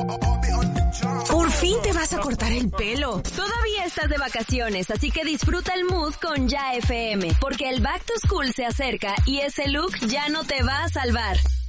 Por fin te vas a cortar el pelo. Todavía estás de vacaciones, así que disfruta el mood con Ya FM, porque el Back to School se acerca y ese look ya no te va a salvar.